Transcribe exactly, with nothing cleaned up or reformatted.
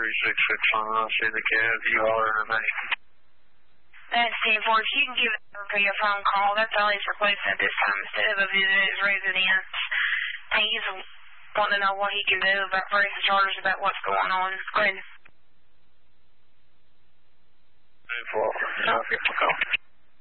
three six six on the see the cab, you holler in the name. That's ten four. If you can give it a phone call, that's all he's requesting at this time instead of a visit at his residence. He's wanting to know what he can do about pressing charges about what's going on. Go ahead. ten four. I'll give him a call.